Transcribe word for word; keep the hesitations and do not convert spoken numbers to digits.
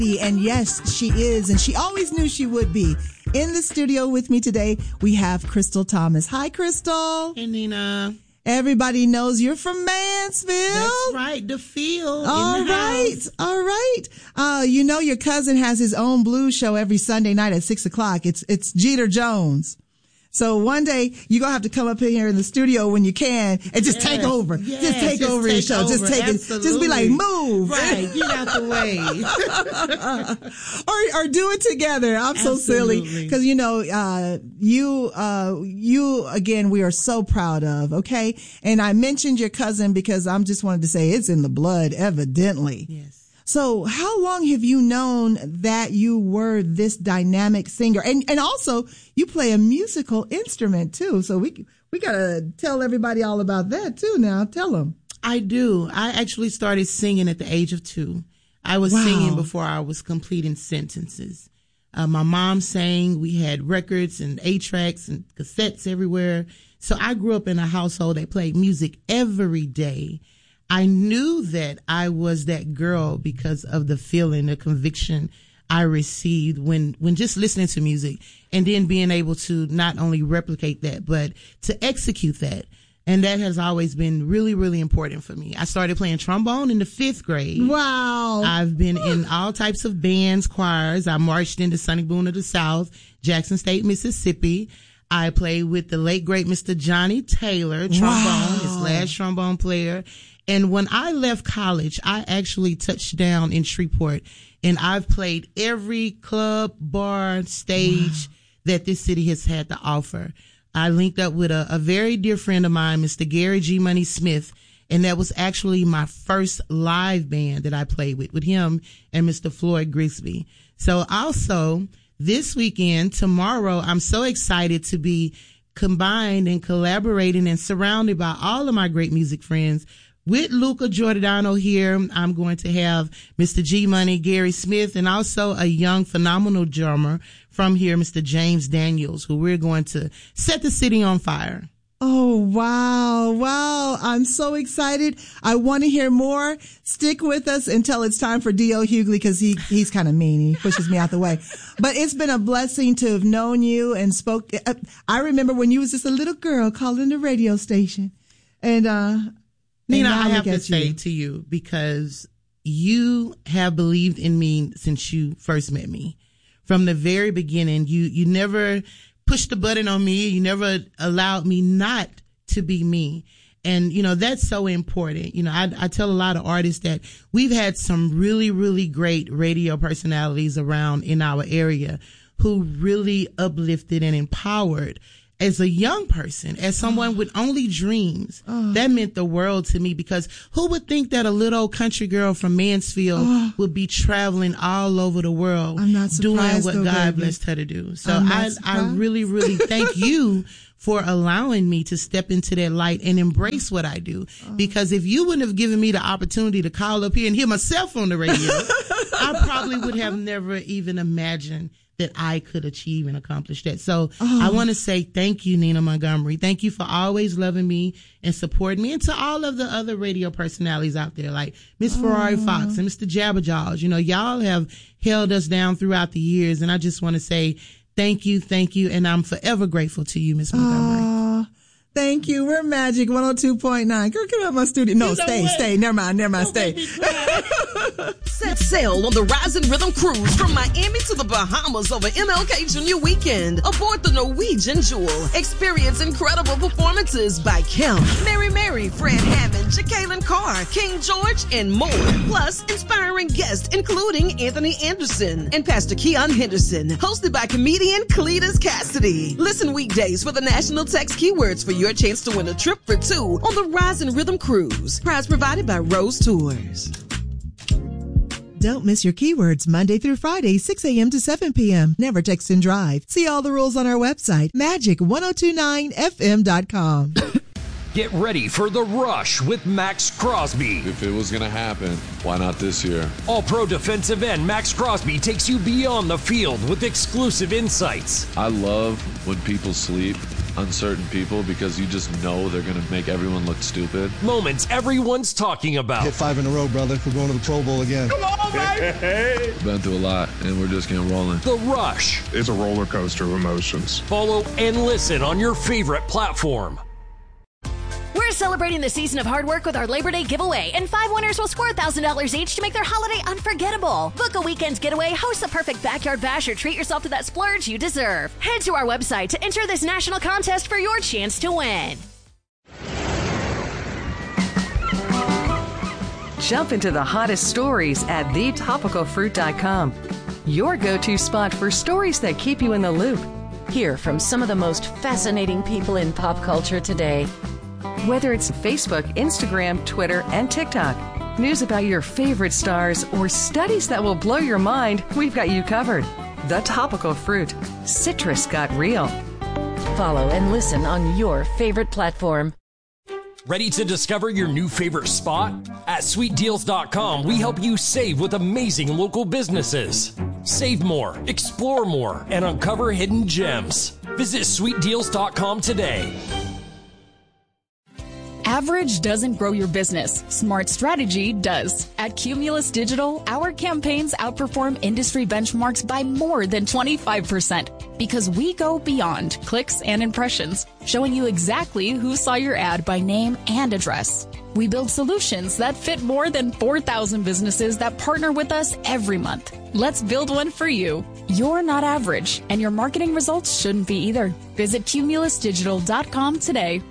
And yes, she is, and she always knew she would be. In the studio with me today, we have Crystal Thomas. Hi, Crystal. Hey, Nina. Everybody knows you're from Mansfield. That's right, the field. All in the right, house. all right. Uh, you know your cousin has his own blues show every Sunday night at six o'clock. It's it's Jeter Jones. So one day you're gonna have to come up in here in the studio when you can and just yes, take over. Yes, just take just over take your show. Over. Just take Absolutely. it. Just be like, move. Right, get out the way. or or do it together. I'm so Absolutely. silly because you know uh, you uh, you again we are so proud of. Okay, and I mentioned your cousin because I'm just wanted to say it's in the blood, evidently. Yes. So how long have you known that you were this dynamic singer? And and also you play a musical instrument too. So we we got to tell everybody all about that too now. Tell them. I do. I actually started singing at the age of two. I was Wow. singing before I was completing sentences. Uh, my mom sang. We had records and eight-tracks and cassettes everywhere. So I grew up in a household that played music every day. I knew that I was that girl because of the feeling, the conviction I received when, when just listening to music and then being able to not only replicate that, but to execute that. And that has always been really, really important for me. I started playing trombone in the fifth grade. Wow. I've been in all types of bands, choirs. I marched into Sonic Boom of the South, Jackson State, Mississippi. I played with the late, great Mister Johnny Taylor, trombone, Wow. his last trombone player. And when I left college, I actually touched down in Shreveport, and I've played every club, bar, stage wow. that this city has had to offer. I linked up with a, a very dear friend of mine, Mister Gary G. Money Smith, and that was actually my first live band that I played with, with him and Mister Floyd Grigsby. So also, this weekend, tomorrow, I'm so excited to be combined and collaborating and surrounded by all of my great music friends. With Luca Giordano here, I'm going to have Mister G Money, Gary Smith, and also a young, phenomenal drummer from here, Mister James Daniels, who we're going to set the city on fire. Oh, wow. Wow. I'm so excited. I want to hear more. Stick with us until it's time for D L Hughley because he, he's kind of mean. He pushes me out the way. But it's been a blessing to have known you and spoke. I remember when you was just a little girl calling the radio station. And, uh, Nina, and I have to you. say to you, because you have believed in me since you first met me. From the very beginning, you, you never pushed the button on me. You never allowed me not to be me. And, you know, that's so important. You know, I, I tell a lot of artists that we've had some really, really great radio personalities around in our area who really uplifted and empowered. As a young person, as someone oh. with only dreams, oh. that meant the world to me, because who would think that a little country girl from Mansfield oh. would be traveling all over the world I'm not doing what though, God baby. blessed her to do. So I, I really, really thank you for allowing me to step into that light and embrace what I do. Oh. Because if you wouldn't have given me the opportunity to call up here and hear myself on the radio, I probably would have never even imagined that I could achieve and accomplish that. So oh. I want to say thank you, Nina Montgomery. Thank you for always loving me and supporting me, and to all of the other radio personalities out there like Miss oh. Ferrari Fox and Mister Jabberjaws. You know, y'all have held us down throughout the years, and I just want to say thank you, thank you, and I'm forever grateful to you, Miss Montgomery. Oh. Thank you. We're Magic one oh two point nine. Girl, get out of my studio. No, stay, stay. Never mind, never mind, stay. Set sail on the Rise and Rhythm Cruise from Miami to the Bahamas over M L K Junior Weekend. Aboard the Norwegian Jewel. Experience incredible performances by Kim, Mary Mary, Fred Hammond, Jacqueline Carr, King George, and more. Plus, inspiring guests including Anthony Anderson and Pastor Keon Henderson. Hosted by comedian Cletus Cassidy. Listen weekdays for the national text keywords for your chance to win a trip for two on the Rise and Rhythm Cruise. Prize provided by Rose Tours. Don't miss your keywords Monday through Friday, six a.m. to seven p.m. Never text and drive. See all the rules on our website, magic ten twenty-nine f m dot com. Get ready for The Rush with Max Crosby. If it was going to happen, why not this year? All-pro defensive end Max Crosby takes you beyond the field with exclusive insights. I love when people sleep uncertain people because you just know they're going to make everyone look stupid. Moments everyone's talking about. Hit five in a row, brother. We're going to the Pro Bowl again. Come on, baby! Been through a lot, and we're just getting rolling. The Rush. It's a roller coaster of emotions. Follow and listen on your favorite platform. We're celebrating the season of hard work with our Labor Day giveaway, and five winners will score one thousand dollars each to make their holiday unforgettable. Book a weekend getaway, host the perfect backyard bash, or treat yourself to that splurge you deserve. Head to our website to enter this national contest for your chance to win. Jump into the hottest stories at the topical fruit dot com. Your go-to spot for stories that keep you in the loop. Hear from some of the most fascinating people in pop culture today. Whether it's Facebook, Instagram, Twitter, and TikTok, news about your favorite stars, or studies that will blow your mind, we've got you covered. The Topical Fruit. Citrus got real. Follow and listen on your favorite platform. Ready to discover your new favorite spot? At sweet deals dot com, we help you save with amazing local businesses. Save more, explore more, and uncover hidden gems. Visit sweet deals dot com today. Average doesn't grow your business. Smart strategy does. At Cumulus Digital, our campaigns outperform industry benchmarks by more than twenty-five percent because we go beyond clicks and impressions, showing you exactly who saw your ad by name and address. We build solutions that fit more than four thousand businesses that partner with us every month. Let's build one for you. You're not average, and your marketing results shouldn't be either. Visit Cumulus Digital dot com today.